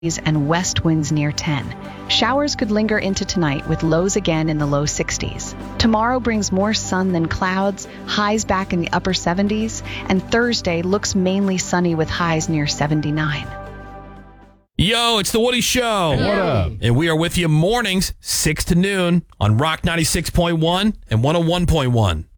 and west winds near 10. Showers could linger into tonight with lows again in the low 60s. Tomorrow brings more sun than clouds, highs back in the upper 70s, and Thursday looks mainly sunny with highs near 79. Yo, it's the Woody Show. What up? And we are with you mornings, 6 to noon on Rock 96.1 and 101.1.